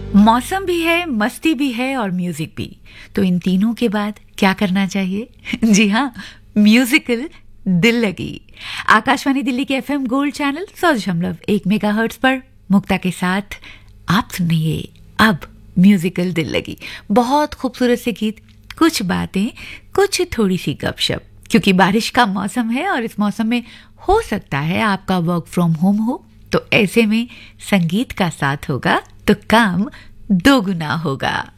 मौसम भी है, मस्ती भी है और म्यूजिक भी। तो इन तीनों के बाद क्या करना चाहिए? जी हाँ, म्यूजिकल दिल लगी। आकाशवाणी दिल्ली के एफएम गोल्ड चैनल 100.1 मेगाहर्ट्ज पर मुक्ता के साथ आप सुनिए अब म्यूजिकल दिल लगी। बहुत खूबसूरत से गीत, कुछ बातें, कुछ थोड़ी सी गपशप, क्योंकि बारिश का मौसम है और इस मौसम में हो सकता है आपका वर्क फ्रॉम होम हो, तो ऐसे में संगीत का साथ होगा तो काम दोगुना होगा।